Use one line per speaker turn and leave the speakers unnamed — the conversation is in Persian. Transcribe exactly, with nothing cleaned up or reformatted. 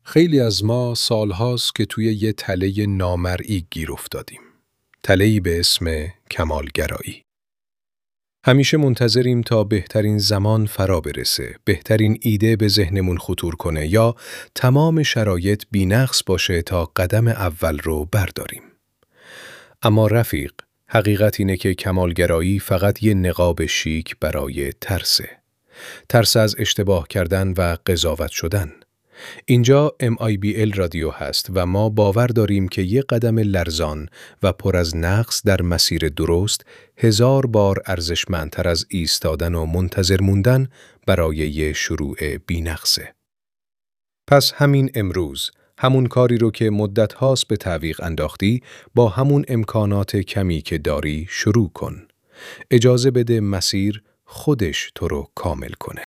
خیلی از ما سالهاست که توی یه تله نامرئی گیر افتادیم. تله‌ای به اسم کمالگرایی. همیشه منتظریم تا بهترین زمان فرا برسه، بهترین ایده به ذهنمون خطور کنه یا تمام شرایط بی‌نقص باشه تا قدم اول رو برداریم. اما رفیق، حقیقت اینه که کمالگرایی فقط یه نقاب شیک برای ترسه. ترس از اشتباه کردن و قضاوت شدن. اینجا ام آی بی ال رادیو هست و ما باور داریم که یک قدم لرزان و پر از نقص در مسیر درست هزار بار ارزشمندتر از ایستادن و منتظر موندن برای یه شروع بی‌نقصه. پس همین امروز، همون کاری رو که مدت هاست به تعویق انداختی، با همون امکانات کمی که داری شروع کن. اجازه بده مسیر خودش تو رو کامل کنه.